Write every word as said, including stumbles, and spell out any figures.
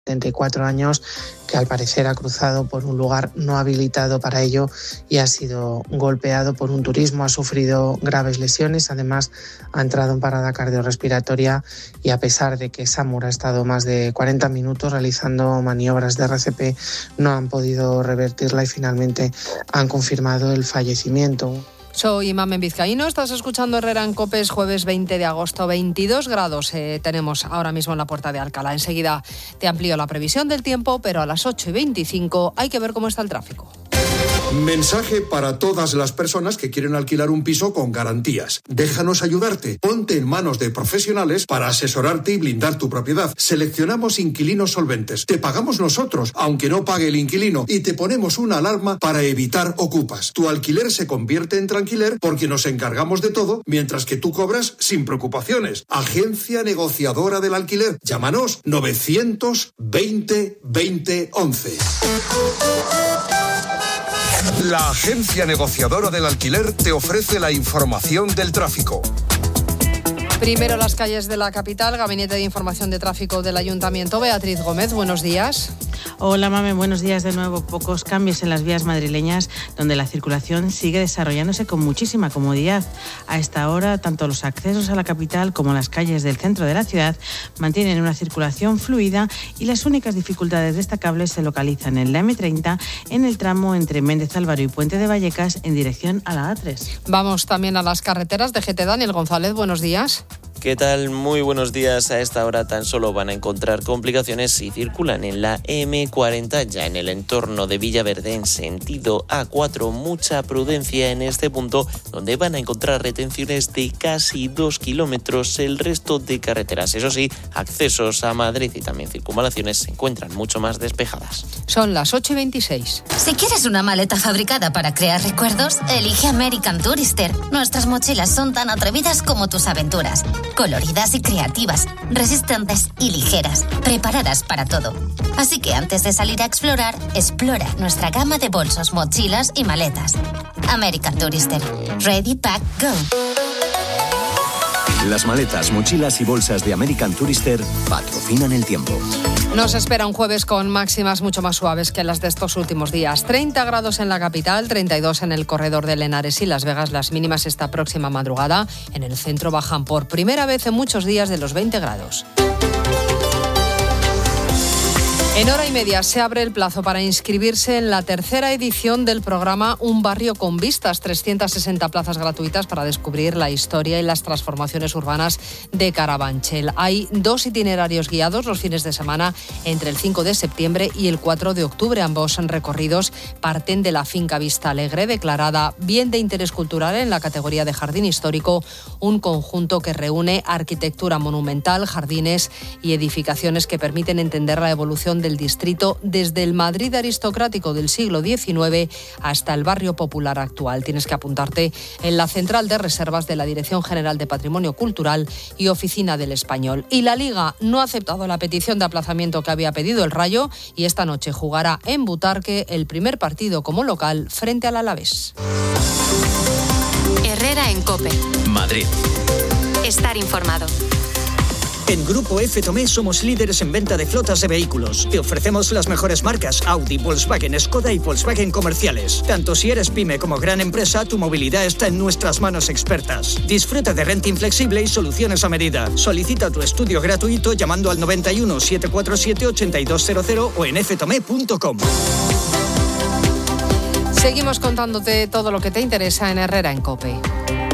setenta y cuatro años, que al parecer ha cruzado por un lugar no habilitado para ello y ha sido golpeado por un turismo, ha sufrido graves lesiones, además ha entrado en parada cardiorrespiratoria y a pesar de que Samur ha estado más de cuarenta minutos realizando maniobras de R C P, no han podido revertirla y finalmente han confirmado el fallecimiento. Soy Mamen Vizcaíno, estás escuchando Herrera en COPE, es jueves veinte de agosto, veintidós grados eh, tenemos ahora mismo en la Puerta de Alcalá. Enseguida te amplío la previsión del tiempo, pero a las ocho y veinticinco hay que ver cómo está el tráfico. Mensaje para todas las personas que quieren alquilar un piso con garantías. Déjanos ayudarte. Ponte en manos de profesionales para asesorarte y blindar tu propiedad. Seleccionamos inquilinos solventes. Te pagamos nosotros, aunque no pague el inquilino, y te ponemos una alarma para evitar ocupas. Tu alquiler se convierte en tranquiler porque nos encargamos de todo, mientras que tú cobras sin preocupaciones. Agencia negociadora del alquiler. Llámanos novecientos veinte veinte once. La agencia negociadora del alquiler te ofrece la información del tráfico. Primero las calles de la capital, Gabinete de Información de Tráfico del Ayuntamiento. Beatriz Gómez, buenos días. Hola, Mame, buenos días de nuevo. Pocos cambios en las vías madrileñas, donde la circulación sigue desarrollándose con muchísima comodidad. A esta hora, tanto los accesos a la capital como las calles del centro de la ciudad mantienen una circulación fluida y las únicas dificultades destacables se localizan en la eme treinta, en el tramo entre Méndez Álvaro y Puente de Vallecas, en dirección a la A tres. Vamos también a las carreteras de G T. Daniel González, buenos días. ¿Qué tal? Muy buenos días. A esta hora tan solo van a encontrar complicaciones si circulan en la eme cuarenta, ya en el entorno de Villaverde, en sentido A cuatro. Mucha prudencia en este punto, donde van a encontrar retenciones de casi dos kilómetros. El resto de carreteras, eso sí, accesos a Madrid y también circunvalaciones se encuentran mucho más despejadas. Son las ocho y veintiséis. Si quieres una maleta fabricada para crear recuerdos, elige American Tourister. Nuestras mochilas son tan atrevidas como tus aventuras. Coloridas y creativas, resistentes y ligeras, preparadas para todo. Así que antes de salir a explorar, explora nuestra gama de bolsos, mochilas y maletas. American Tourister. Ready, pack, go. Las maletas, mochilas y bolsas de American Tourister patrocinan el tiempo. Nos espera un jueves con máximas mucho más suaves que las de estos últimos días. treinta grados en la capital, treinta y dos en el corredor de Henares y Las Vegas. Las mínimas esta próxima madrugada. En el centro bajan por primera vez en muchos días de los veinte grados. En hora y media se abre el plazo para inscribirse en la tercera edición del programa Un barrio con vistas. trescientas sesenta plazas gratuitas para descubrir la historia y las transformaciones urbanas de Carabanchel. Hay dos itinerarios guiados los fines de semana entre el cinco de septiembre y el cuatro de octubre. Ambos recorridos parten de la finca Vista Alegre, declarada bien de interés cultural en la categoría de jardín histórico, un conjunto que reúne arquitectura monumental, jardines y edificaciones que permiten entender la evolución del distrito desde el Madrid aristocrático del siglo diecinueve hasta el barrio popular actual. Tienes que apuntarte en la central de reservas de la Dirección General de Patrimonio Cultural y Oficina del Español. Y la Liga no ha aceptado la petición de aplazamiento que había pedido el Rayo y esta noche jugará en Butarque el primer partido como local frente al Alavés. Herrera en COPE. Madrid. Estar informado. En Grupo F. Tomé somos líderes en venta de flotas de vehículos. Te ofrecemos las mejores marcas Audi, Volkswagen, Skoda y Volkswagen comerciales. Tanto si eres pyme como gran empresa, tu movilidad está en nuestras manos expertas. Disfruta de renting flexible y soluciones a medida. Solicita tu estudio gratuito llamando al noventa y uno, setecientos cuarenta y siete, ochenta y dos cero cero o en f tomé punto com. Seguimos contándote todo lo que te interesa en Herrera en COPE.